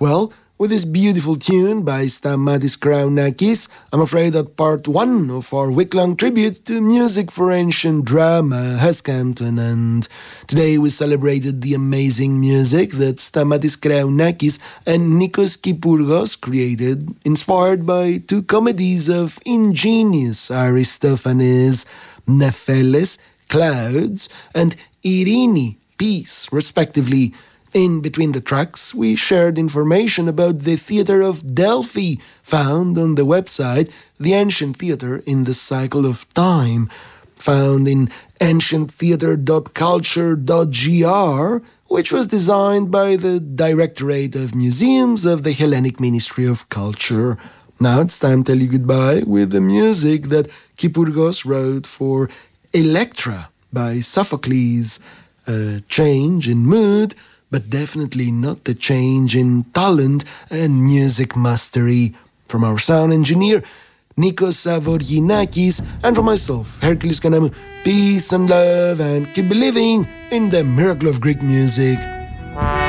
Well, with this beautiful tune by Stamatis Kraunakis, I'm afraid that part one of our week-long tribute to music for ancient drama has come to an end. Today we celebrated the amazing music that Stamatis Kraunakis and Nikos Kipurgos created, inspired by two comedies of ingenious Aristophanes, Nepheles, Clouds, and Irene, Peace, respectively. In between the tracks, we shared information about the Theatre of Delphi, found on the website The Ancient Theatre in the Cycle of Time, found in ancienttheatre.culture.gr, which was designed by the Directorate of Museums of the Hellenic Ministry of Culture. Now it's time to tell you goodbye with the music that Kipurgos wrote for Electra by Sophocles. A change in mood, but definitely not the change in talent and music mastery. From our sound engineer, Nikos Savoriginakis, and from myself, Hercules Kanamou, peace and love, and keep believing in the miracle of Greek music.